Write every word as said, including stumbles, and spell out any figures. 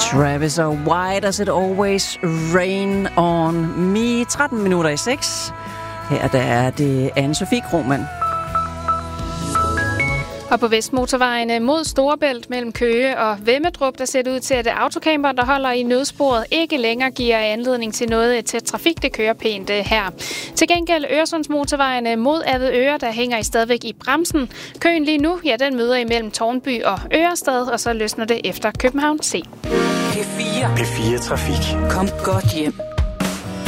Travis og Why Does It Always Rain On Me? tretten minutter i seks. Her der er det Anne-Sophie Krohmann. Og på Vestmotorvejene mod Storebælt mellem Køge og Vemmedrup, der ser det ud til, at autocamperen, der holder i nødsporet, ikke længere giver anledning til noget til trafik. Det kører pænt her. Til gengæld Øresundsmotorvejene mod Avedøre, der hænger I stadigvæk i bremsen. Køen lige nu, ja, den møder imellem Tårnby og Ørestad, og så løsner det efter København C. P fire. P fire Trafik. Kom godt hjem.